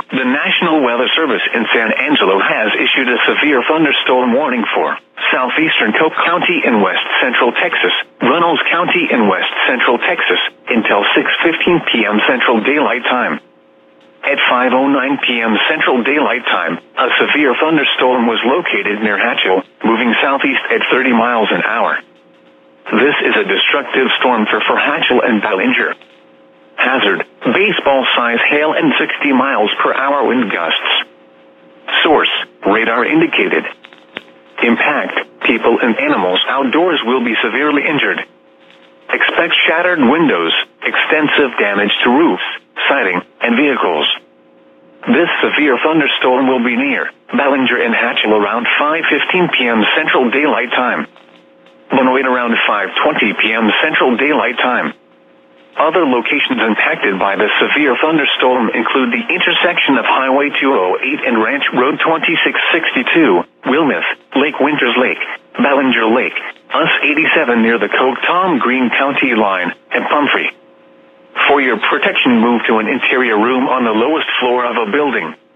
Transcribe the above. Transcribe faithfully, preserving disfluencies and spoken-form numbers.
The National Weather Service in San Angelo has issued a severe thunderstorm warning for southeastern Cook County in west central Texas, Runnels County in west central Texas, until six fifteen p.m. Central Daylight Time. At five oh nine p.m. Central Daylight Time, a severe thunderstorm was located near Hatchell, moving southeast at thirty miles an hour. This is a destructive storm for, for Hatchell and Ballinger. Hazard, baseball-size hail and sixty miles per hour wind gusts. Source, radar indicated. Impact, people and animals outdoors will be severely injured. Expect shattered windows, extensive damage to roofs, siding, and vehicles. This severe thunderstorm will be near Ballinger and Hatchell around five fifteen p.m. Central Daylight Time. Benoit around five twenty p.m. Central Daylight Time. Other locations impacted by the severe thunderstorm include the intersection of Highway two oh eight and Ranch Road twenty-six sixty-two, Wilmeth, Lake Winters Lake, Ballinger Lake, U S eighty-seven near the Coke-Tom Green County line, and Pumphrey. For your protection, move to an interior room on the lowest floor of a building.